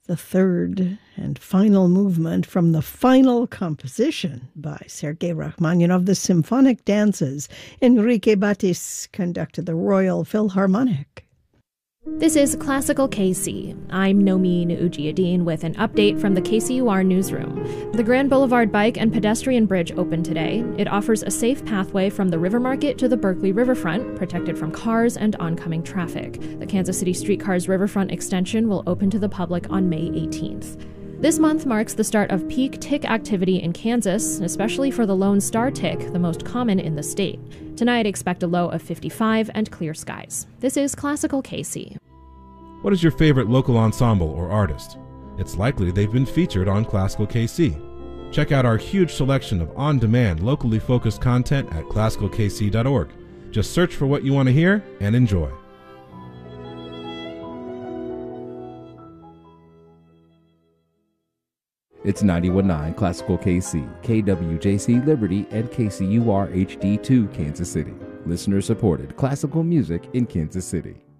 the third and final movement from the final composition by Sergei Rachmaninoff, the Symphonic Dances. Enrique Batis conducted the Royal Philharmonic. This is Classical KC. I'm Nomin Ujiyediin with an update from the KCUR newsroom. The Grand Boulevard Bike and Pedestrian Bridge opened today. It offers a safe pathway from the River Market to the Berkeley Riverfront, protected from cars and oncoming traffic. The Kansas City Streetcar's Riverfront extension will open to the public on May 18th. This month marks the start of peak tick activity in Kansas, especially for the Lone Star tick, the most common in the state. Tonight, expect a low of 55 and clear skies. This is Classical KC. What is your favorite local ensemble or artist? It's likely they've been featured on Classical KC. Check out our huge selection of on-demand, locally focused content at classicalkc.org. Just search for what you want to hear and enjoy. It's 91.9 Classical KC, KWJC Liberty, and KCUR HD2 Kansas City. Listener-supported classical music in Kansas City.